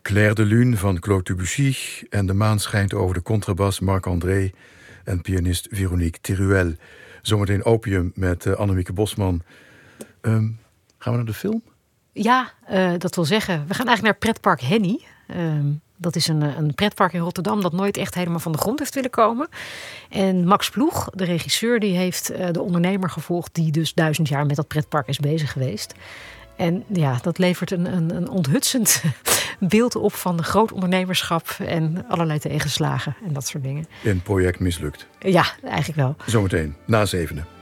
Clair de Lune van Claude Debussy en De maan schijnt over de contrabas Marc-André en pianist Veronique Teruel. Zometeen Opium met Annemieke Bosman. Gaan we naar de film? Ja, dat wil zeggen, we gaan eigenlijk naar Pretpark Henny. Dat is een pretpark in Rotterdam dat nooit echt helemaal van de grond heeft willen komen. En Max Ploeg, de regisseur, die heeft de ondernemer gevolgd die dus 1000 jaar met dat pretpark is bezig geweest. En ja, dat levert een onthutsend beeld op van groot ondernemerschap en allerlei tegenslagen en dat soort dingen. Een project mislukt. Ja, eigenlijk wel. Zometeen, na 7.